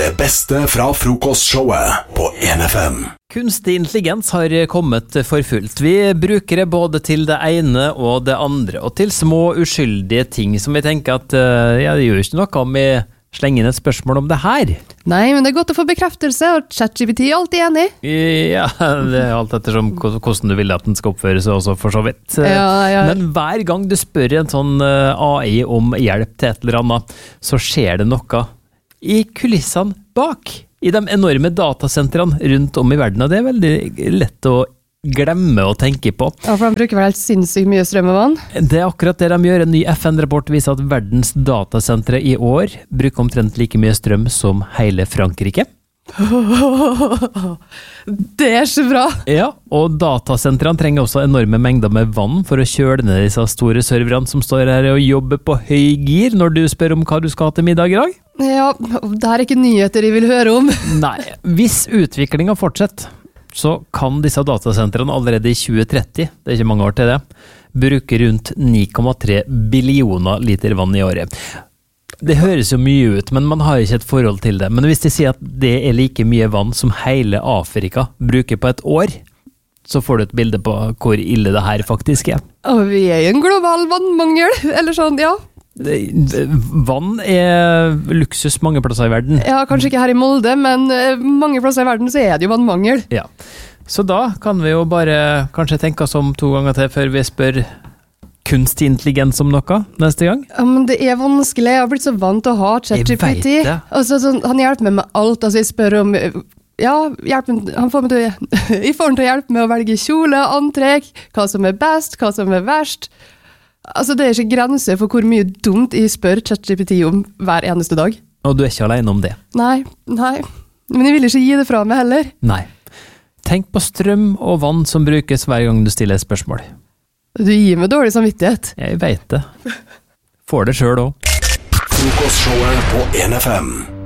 Det beste fra frokostshowet på 1FM. Kunstig intelligens har kommet for fullt. Vi bruker det både til det ene og det andre, og til små uskyldige ting som vi tenker at det gjør ikke noe om vi slenger inn et spørsmål om det her. Nei, men det er godt å få bekreftelse, og ChatGPT er alltid enig. Ja, det er alt ettersom hvordan du vil at den skal oppføre seg også, for så vidt. Ja. Men hver gang du spør en sånn AI om hjelp til et eller annet, så skjer det noe i kulissene bak, i de enorme datasentrene rundt om i verden, og det er veldig lett å glemme å tenke på. Ja, for de bruker vel helt sinnssykt mye strøm og vann. Det er akkurat det de gjør. En ny FN-rapport viser at verdens datasentre i år bruker omtrent like mye strøm som hele Frankrike. Det er så bra! Ja, og datasentrene trenger også enorme mengder med vann for å kjøle ned disse store serverne som står her og jobber på høy gir når du spør om hva du skal ha til middag i dag. Ja, det er ikke nyheter jeg vil høre om. Nei, hvis utviklingen fortsetter, så kan disse datasentrene allerede i 2030, det er ikke mange år til det, bruke rundt 9,3 billioner liter vann i året. Det høres jo mye ut, men man har ikke et forhold til det. Men hvis de sier at det er like mye vann som hele Afrika bruker på et år, så får du et bilde på hvor ille det her faktisk er. Og vi er jo en global vannmangel, eller sånn, ja. Vann er luksus mange plasser i verden. Ja, kanskje ikke her i Molde, men mange plasser i verden så er det jo vannmangel. Ja, så da kan vi jo bare kanskje tenke oss om 2 ganger til før vi spør kunstig intelligens om noe neste gang. Ja, men det er vanskelig. Jeg har blitt så vant til å ha ChatGPT. Jeg vet det. Altså, han hjelper meg med alt. Altså, jeg spør om... Ja, han får meg til jeg får han til å hjelpe med å velge kjole, antrekk, hva som er best, hva som er verst. Altså, det er ikke grenser for hvor mye dumt jeg spør ChatGPT om hver eneste dag. Og du er ikke alene om det? Nei. Men jeg vil ikke gi det fra meg heller. Nei. Tenk på strøm og vann som brukes hver gang du stiller et spørsmål. Du gir meg dårlig samvittighet. Jeg vet det. Får det selv også. Frokostshowet på 1FM.